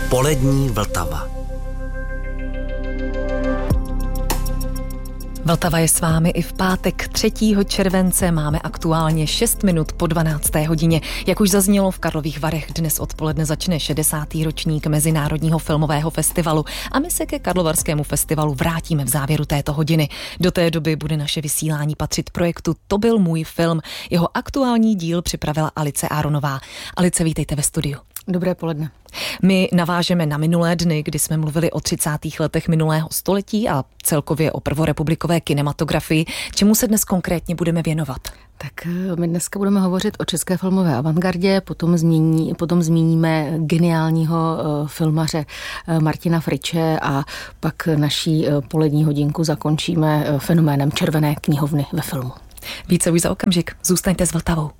Polední Vltava. Vltava je s vámi i v pátek 3. července. Máme aktuálně 6 minut po 12. hodině. Jak už zaznělo, v Karlových Varech dnes odpoledne začne 60. ročník Mezinárodního filmového festivalu a my se ke Karlovarskému festivalu vrátíme v závěru této hodiny. Do té doby bude naše vysílání patřit projektu To byl můj film. Jeho aktuální díl připravila Alice Áronová. Alice, vítejte ve studiu. Dobré poledne. My navážeme na minulé dny, kdy jsme mluvili o 30. letech minulého století a celkově o prvorepublikové kinematografii. Čemu se dnes konkrétně budeme věnovat? Tak my dneska budeme hovořit o české filmové avantgardě, potom zmíníme geniálního filmaře Martina Friče a pak naší polední hodinku zakončíme fenoménem Červené knihovny ve filmu. Více už za okamžik. Zůstaňte s Vltavou.